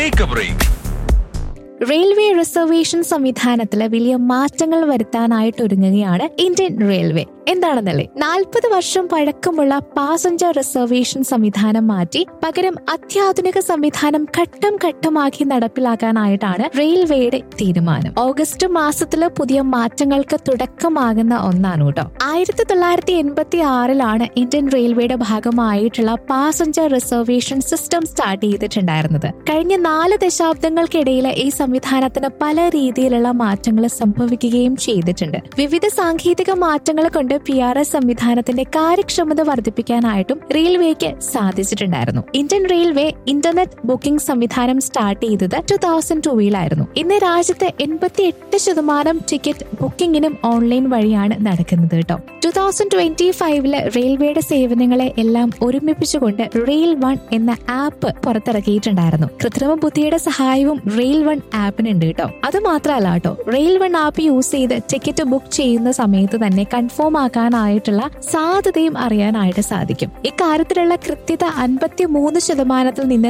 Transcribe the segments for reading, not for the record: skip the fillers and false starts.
Take a break. Railway reservation സംവിധാനത്തിൽ വലിയ മാറ്റങ്ങൾ വരുത്താനായിട്ട് ഒരുങ്ങുകയാണ് ഇന്ത്യൻ റെയിൽവേ. എന്താണെന്നല്ലേ, 40 വർഷം പഴക്കമുള്ള പാസഞ്ചർ റിസർവേഷൻ സംവിധാനം മാറ്റി പകരം അത്യാധുനിക സംവിധാനം ഘട്ടം ഘട്ടമാക്കി നടപ്പിലാക്കാനായിട്ടാണ് റെയിൽവേയുടെ തീരുമാനം. ഓഗസ്റ്റ് മാസത്തില് പുതിയ മാറ്റങ്ങൾക്ക് തുടക്കമാകുന്ന ഒന്നാണ് കേട്ടോ. 1986 ഇന്ത്യൻ റെയിൽവേയുടെ ഭാഗമായിട്ടുള്ള പാസഞ്ചർ റിസർവേഷൻ സിസ്റ്റം സ്റ്റാർട്ട് ചെയ്തിട്ടുണ്ടായിരുന്നത്. കഴിഞ്ഞ 4 ദശാബ്ദങ്ങൾക്കിടയിൽ ഈ സംവിധാനത്തിന് പല രീതിയിലുള്ള മാറ്റങ്ങൾ സംഭവിക്കുകയും ചെയ്തിട്ടുണ്ട്. വിവിധ സാങ്കേതിക മാറ്റങ്ങൾ കൊണ്ട് PRS സംവിധാനത്തിന്റെ കാര്യക്ഷമത വർദ്ധിപ്പിക്കാനായിട്ടും റെയിൽവേക്ക് സാധിച്ചിട്ടുണ്ടായിരുന്നു. ഇന്ത്യൻ റെയിൽവേ ഇന്റർനെറ്റ് ബുക്കിംഗ് സംവിധാനം സ്റ്റാർട്ട് ചെയ്തത് 2002 ഇന്ന് രാജ്യത്ത് 88% ടിക്കറ്റ് ബുക്കിംഗിനും ഓൺലൈൻ വഴിയാണ് നടക്കുന്നത് കേട്ടോ. 2025 റെയിൽവേയുടെ സേവനങ്ങളെ എല്ലാം ഒരുമിപ്പിച്ചുകൊണ്ട് റെയിൽ വൺ എന്ന ആപ്പ് പുറത്തിറക്കിയിട്ടുണ്ടായിരുന്നു. കൃത്രിമ ബുദ്ധിയുടെ സഹായവും റെയിൽ വൺ ആപ്പിനുണ്ട് കേട്ടോ. അത് മാത്രമല്ല കേട്ടോ, റെയിൽ വൺ ആപ്പ് യൂസ് ചെയ്ത് ടിക്കറ്റ് ബുക്ക് ചെയ്യുന്ന സമയത്ത് തന്നെ കൺഫേം ആക്കാനായിട്ടുള്ള സാധ്യതയും അറിയാനായിട്ട് സാധിക്കും. ഇക്കാര്യത്തിലുള്ള കൃത്യത 53% നിന്ന്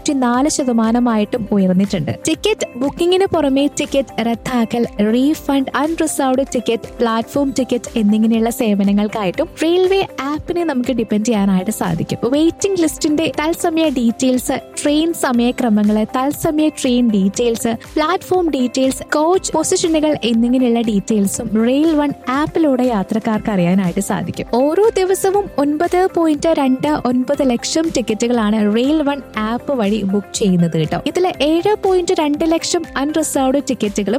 94% ഉയർന്നിട്ടുണ്ട്. ടിക്കറ്റ് ബുക്കിംഗിന് പുറമെ ടിക്കറ്റ് റദ്ദാക്കൽ, refund, unreserved ticket, platform ticket എന്നിങ്ങനെയുള്ള സേവനങ്ങൾക്കായിട്ടും റെയിൽവേ ആപ്പിനെ നമുക്ക് ഡിപെൻഡ് ചെയ്യാനായിട്ട് സാധിക്കും. വെയിറ്റിംഗ് ലിസ്റ്റിന്റെ തത്സമയ ഡീറ്റെയിൽസ്, ട്രെയിൻ സമയക്രമങ്ങള്, തത്സമയ train details, platform details, coach പൊസിഷനുകൾ എന്നിങ്ങനെയുള്ള ഡീറ്റെയിൽസും റെയിൽ വൺ ആപ്പിലൂടെ യാത്രക്കാർക്ക് അറിയാനായിട്ട് സാധിക്കും. ഓരോ ദിവസവും 9.29 ലക്ഷം ടിക്കറ്റുകളാണ് റെയിൽ വൺ ആപ്പ് വഴി ബുക്ക് ചെയ്യുന്നത് കേട്ടോ. ഇതിൽ 7.2 ലക്ഷം അൺറിസർവ്ഡ് ടിക്കറ്റുകളും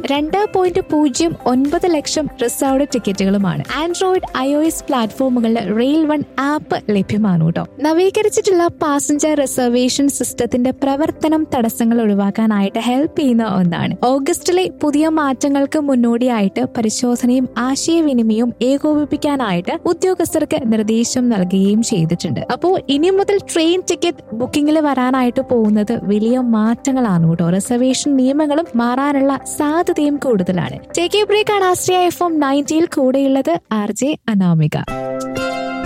2.09 ലക്ഷം റിസർവ്ഡ് ടിക്കറ്റുകളുമാണ്. ആൻഡ്രോയിഡ്, iOS പ്ലാറ്റ്ഫോമുകളിൽ റെയിൽ വൺ ആപ്പ് ലഭ്യമാണ് കേട്ടോ. നവീകരിച്ചിട്ടുള്ള പാസഞ്ചർ റിസർവേഷൻ സിസ്റ്റത്തിന്റെ പ്രവർത്തനം തടസ്സങ്ങൾ ഒഴിവാക്കാനായിട്ട് ഹെൽപ്പ് ചെയ്യുന്ന ഒന്നാണ്. ഓഗസ്റ്റിലെ പുതിയ മാറ്റങ്ങൾക്ക് മുന്നോടിയായിട്ട് പരിശോധനയും ആശയവിനിമയവും ഏകോപിപ്പിക്കാനായിട്ട് ഉദ്യോഗസ്ഥർക്ക് നിർദ്ദേശം നൽകുകയും ചെയ്തിട്ടുണ്ട്. അപ്പോൾ ഇനി മുതൽ ട്രെയിൻ ടിക്കറ്റ് ബുക്കിംഗിൽ വരാനായിട്ട് പോകുന്നത് വലിയ മാറ്റങ്ങളാണ് കേട്ടോ. റിസർവേഷൻ നിയമങ്ങളും മാറാനുള്ള സാധ്യതയും കൂടുതലാണ്. ടേക്ക് എ ബ്രേക്ക് ആണ് ആശ്രയ FM 90 കൂടെയുള്ളത് RJ അനാമിക.